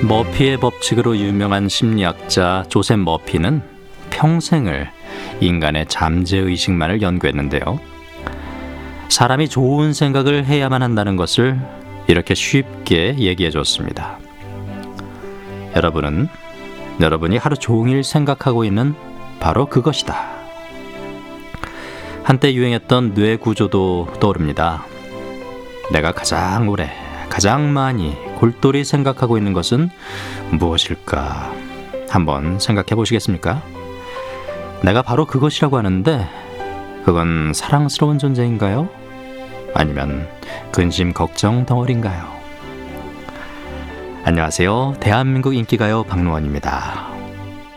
머피의 법칙으로 유명한 심리학자 조셉 머피는 평생을 인간의 잠재의식만을 연구했는데요. 사람이 좋은 생각을 해야만 한다는 것을 이렇게 쉽게 얘기해 줬습니다. 여러분이 하루 종일 생각하고 있는 바로 그것이다. 한때 유행했던 뇌 구조도 떠오릅니다. 내가 가장 오래, 가장 많이 골똘히 생각하고 있는 것은 무엇일까? 한번 생각해 보시겠습니까? 내가 바로 그것이라고 하는데 그건 사랑스러운 존재인가요? 아니면 근심 걱정 덩어리인가요? 안녕하세요. 대한민국 인기가요 박노원입니다.